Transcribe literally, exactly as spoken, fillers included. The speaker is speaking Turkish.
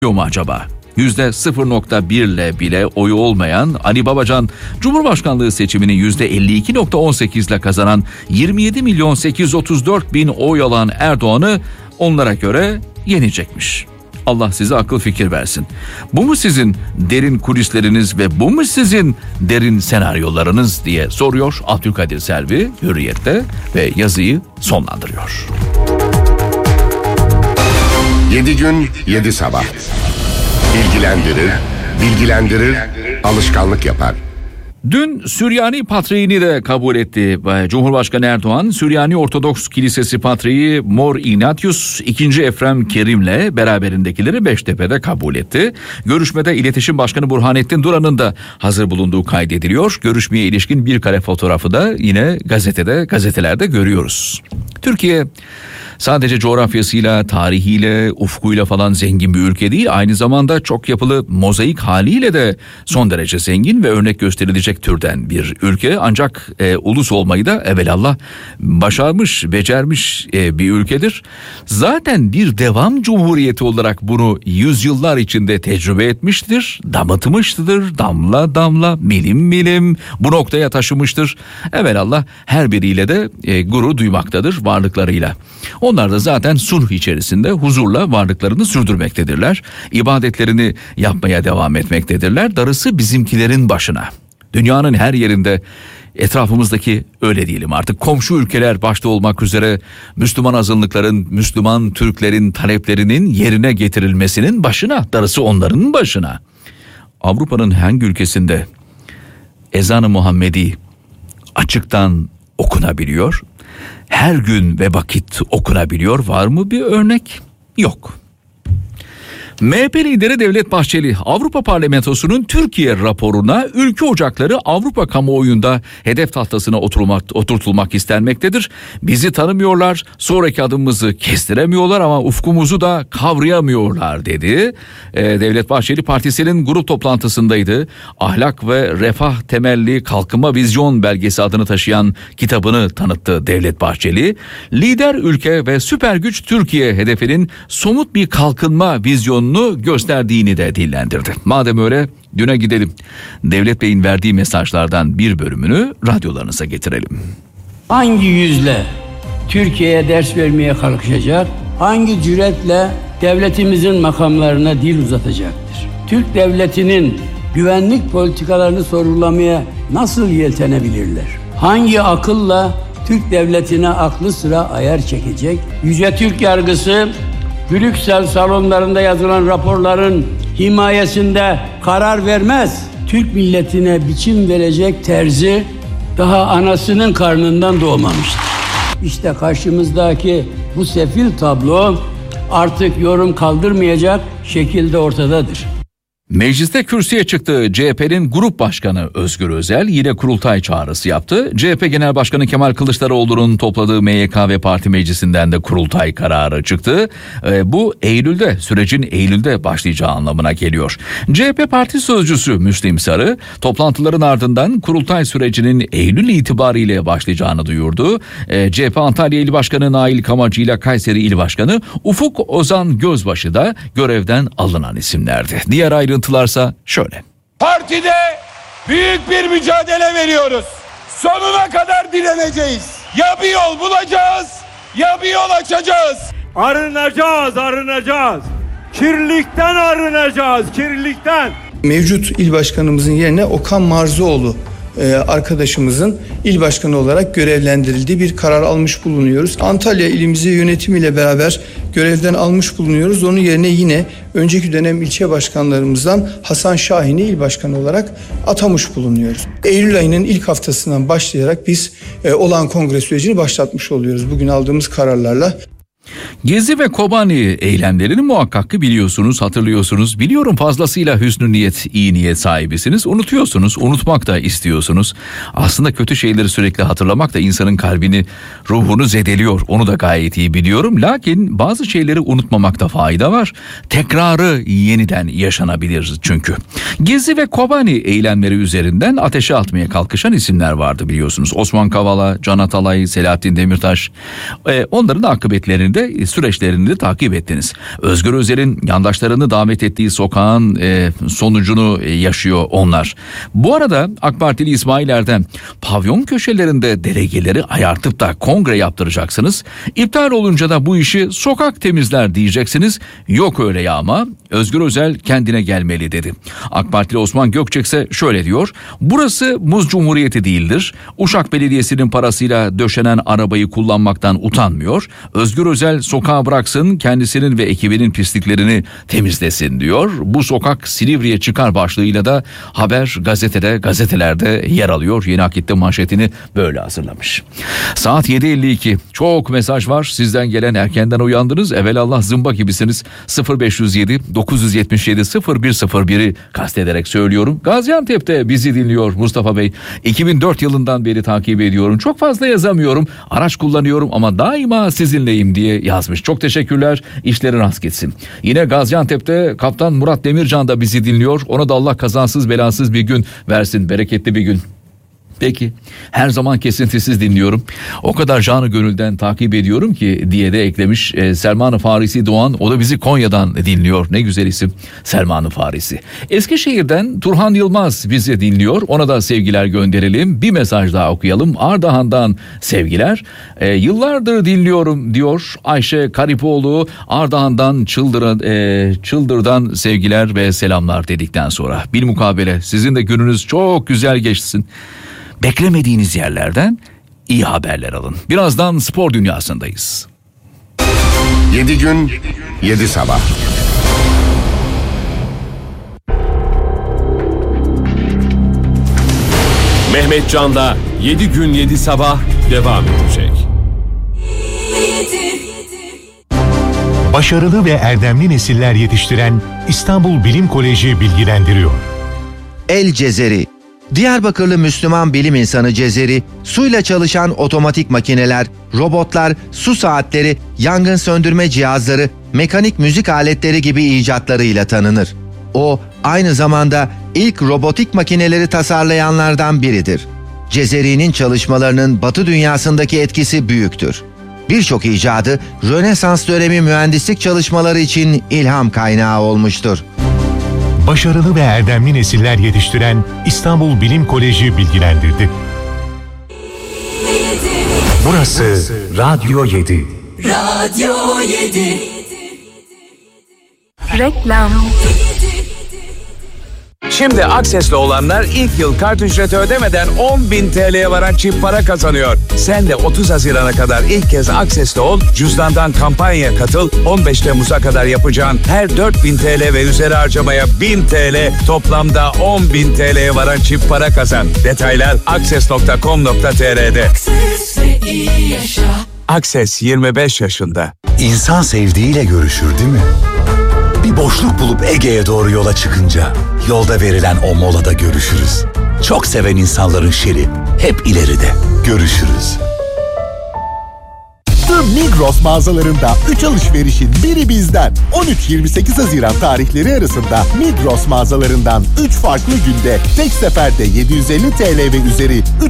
mu acaba? yüzde sıfır nokta bir ile bile oyu olmayan Ali Babacan, Cumhurbaşkanlığı seçimini yüzde elli iki nokta on sekiz ile kazanan yirmi yedi milyon sekiz yüz otuz dört bin oy alan Erdoğan'ı onlara göre yenecekmiş. Allah size akıl fikir versin. Bu mu sizin derin kulisleriniz ve bu mu sizin derin senaryolarınız diye soruyor Abdülkadir Selvi Hürriyet'te ve yazıyı sonlandırıyor. Yedi gün, yedi sabah. Bilgilendirir, bilgilendirir, alışkanlık yapar. Dün Süryani Patriğini de kabul etti. Cumhurbaşkanı Erdoğan, Süryani Ortodoks Kilisesi Patriği Mor Ignatius ikinci. Efrem Kerim'le beraberindekileri Beştepe'de kabul etti. Görüşmede İletişim Başkanı Burhanettin Duran'ın da hazır bulunduğu kaydediliyor. Görüşmeye ilişkin bir kare fotoğrafı da yine gazetede, gazetelerde görüyoruz. Türkiye sadece coğrafyasıyla, tarihiyle, ufkuyla falan zengin bir ülke değil, aynı zamanda çok yapılı mozaik haliyle de son derece zengin ve örnek gösterilecek türden bir ülke. Ancak e, ulus olmayı da evelallah başarmış, becermiş e, bir ülkedir. Zaten bir devam cumhuriyeti olarak bunu yüzyıllar içinde tecrübe etmiştir, damıtmıştır, damla damla, milim milim bu noktaya taşımıştır. Evelallah her biriyle de e, gurur duymaktadır varlıklarıyla. Onlar da zaten sulh içerisinde huzurla varlıklarını sürdürmektedirler. İbadetlerini yapmaya devam etmektedirler. Darısı bizimkilerin başına. Dünyanın her yerinde etrafımızdaki öyle diyelim artık komşu ülkeler başta olmak üzere Müslüman azınlıkların, Müslüman Türklerin taleplerinin yerine getirilmesinin başına, darısı onların başına. Avrupa'nın hangi ülkesinde ezan-ı Muhammedi açıktan okunabiliyor? Her gün ve vakit okunabiliyor. Var mı bir örnek? Yok. M H P lideri Devlet Bahçeli, Avrupa Parlamentosu'nun Türkiye raporuna ülke ocakları Avrupa kamuoyunda hedef tahtasına oturmak, oturtulmak istenmektedir. Bizi tanımıyorlar, sonraki adımımızı kestiremiyorlar ama ufkumuzu da kavrayamıyorlar dedi. Ee, Devlet Bahçeli partisinin grup toplantısındaydı. Ahlak ve refah temelli kalkınma vizyon belgesi adını taşıyan kitabını tanıttı Devlet Bahçeli. Lider ülke ve süper güç Türkiye hedefinin somut bir kalkınma vizyonunu gösterdiğini de dillendirdi. Madem öyle düne gidelim. Devlet Bey'in verdiği mesajlardan bir bölümünü radyolarınıza getirelim. Hangi yüzle Türkiye'ye ders vermeye kalkışacak, hangi cüretle devletimizin makamlarına dil uzatacaktır? Türk devletinin güvenlik politikalarını sorgulamaya nasıl yeltenebilirler? Hangi akılla Türk devletine aklı sıra ayar çekecek? Yüce Türk yargısı Brüksel salonlarında yazılan raporların himayesinde karar vermez. Türk milletine biçim verecek terzi daha anasının karnından doğmamıştır. İşte karşımızdaki bu sefil tablo artık yorum kaldırmayacak şekilde ortadadır. Mecliste kürsüye çıktı C H P'nin Grup Başkanı Özgür Özel yine kurultay çağrısı yaptı. C H P Genel Başkanı Kemal Kılıçdaroğlu'nun topladığı M Y K ve parti meclisinden de kurultay kararı çıktı. E, bu Eylül'de, sürecin Eylül'de başlayacağı anlamına geliyor. C H P Parti Sözcüsü Müslim Sarı toplantıların ardından kurultay sürecinin Eylül itibariyle başlayacağını duyurdu. E, C H P Antalya İl Başkanı Nail Kamacı ile Kayseri İl Başkanı Ufuk Ozan Gözbaşı da görevden alınan isimlerdi. Diğer ayrıntılarsa şöyle. Partide büyük bir mücadele veriyoruz. Sonuna kadar direneceğiz. Ya bir yol bulacağız ya bir yol açacağız. Arınacağız, arınacağız. Kirlilikten arınacağız, kirlilikten. Mevcut il başkanımızın yerine Okan Marzoğlu arkadaşımızın il başkanı olarak görevlendirildiği bir karar almış bulunuyoruz. Antalya ilimizi yönetimiyle beraber görevden almış bulunuyoruz. Onun yerine yine önceki dönem ilçe başkanlarımızdan Hasan Şahin'i il başkanı olarak atamış bulunuyoruz. Eylül ayının ilk haftasından başlayarak biz olağan kongre sürecini başlatmış oluyoruz bugün aldığımız kararlarla. Gezi ve Kobani eylemlerini muhakkak biliyorsunuz, hatırlıyorsunuz. Biliyorum fazlasıyla hüsnü niyet, iyi niyet sahibisiniz. Unutuyorsunuz, unutmak da istiyorsunuz. Aslında kötü şeyleri sürekli hatırlamak da insanın kalbini, ruhunu zedeliyor. Onu da gayet iyi biliyorum. Lakin bazı şeyleri unutmamakta fayda var. Tekrarı yeniden yaşanabilir çünkü. Gezi ve Kobani eylemleri üzerinden ateşe atmaya kalkışan isimler vardı biliyorsunuz. Osman Kavala, Can Atalay, Selahattin Demirtaş. Ee, onların akıbetlerini de birlikte süreçlerini de takip ettiniz. Özgür Özel'in yandaşlarını davet ettiği sokağın e, sonucunu e, yaşıyor onlar. Bu arada AK Partili İsmail Erdem, pavyon köşelerinde delegeleri ayartıp da kongre yaptıracaksınız. İptal olunca da bu işi sokak temizler diyeceksiniz. Yok öyle ya ama Özgür Özel kendine gelmeli dedi. AK Partili Osman Gökçek ise şöyle diyor. Burası muz cumhuriyeti değildir. Uşak Belediyesi'nin parasıyla döşenen arabayı kullanmaktan utanmıyor. Özgür Özel sokağa bıraksın, kendisinin ve ekibinin pisliklerini temizlesin diyor. Bu sokak Silivri'ye çıkar başlığıyla da haber gazetede, gazetelerde yer alıyor. Yeni Akit'te manşetini böyle hazırlamış. Saat yedi elli iki. Çok mesaj var. Sizden gelen erkenden uyandınız. Evelallah zımba gibisiniz. sıfır beş yüz yedi dokuz yüz yetmiş yedi sıfır bir sıfır bir'i kastederek söylüyorum. Gaziantep'te bizi dinliyor Mustafa Bey. iki bin dört yılından beri takip ediyorum. Çok fazla yazamıyorum. Araç kullanıyorum ama daima sizinleyim diye yazmış. Çok teşekkürler. İşleri rast gitsin. Yine Gaziantep'te Kaptan Murat Demircan da bizi dinliyor. Ona da Allah kazansız belasız bir gün versin. Bereketli bir gün. Peki, her zaman kesintisiz dinliyorum. O kadar canı gönülden takip ediyorum ki diye de eklemiş e, Selman-ı Farisi Doğan. O da bizi Konya'dan dinliyor. Ne güzel isim, Selman-ı Farisi. Eskişehir'den Turhan Yılmaz bizi dinliyor. Ona da sevgiler gönderelim. Bir mesaj daha okuyalım. Ardahan'dan sevgiler. E, yıllardır dinliyorum diyor Ayşe Karipoğlu. Ardahan'dan Çıldır, e, Çıldır'dan sevgiler ve selamlar dedikten sonra. Bilmukabele sizin de gününüz çok güzel geçsin. Beklemediğiniz yerlerden iyi haberler alın. Birazdan spor dünyasındayız. Yedi gün, yedi sabah. Mehmet Can'da yedi gün yedi sabah devam edecek. Başarılı ve erdemli nesiller yetiştiren İstanbul Bilim Koleji bilgilendiriyor. El Cezeri. Diyarbakırlı Müslüman bilim insanı Cezeri, suyla çalışan otomatik makineler, robotlar, su saatleri, yangın söndürme cihazları, mekanik müzik aletleri gibi icatlarıyla tanınır. O, aynı zamanda ilk robotik makineleri tasarlayanlardan biridir. Cezeri'nin çalışmalarının Batı dünyasındaki etkisi büyüktür. Birçok icadı Rönesans dönemi mühendislik çalışmaları için ilham kaynağı olmuştur. Başarılı ve erdemli nesiller yetiştiren İstanbul Bilim Koleji bilgilendirdi. Burası Radyo yedi. Radyo yedi. Reklam. Şimdi Akses'le olanlar ilk yıl kart ücreti ödemeden on bin T L'ye varan çift para kazanıyor. Sen de otuz Haziran'a kadar ilk kez Akses'le ol, cüzdandan kampanyaya katıl, on beş Temmuz'a kadar yapacağın her dört bin T L ve üzeri harcamaya bin T L, toplamda on bin T L'ye varan çift para kazan. Detaylar akses nokta com nokta t r'de. Akses yirmi beş yaşında. İnsan sevdiğiyle görüşür değil mi? Bir boşluk bulup Ege'ye doğru yola çıkınca yolda verilen o molada görüşürüz. Çok seven insanların şeri hep ileride. Görüşürüz. Tüm Migros mağazalarında üç alışverişin biri bizden. on üç yirmi sekiz Haziran tarihleri arasında Migros mağazalarından üç farklı günde tek seferde yedi yüz elli T L ve üzeri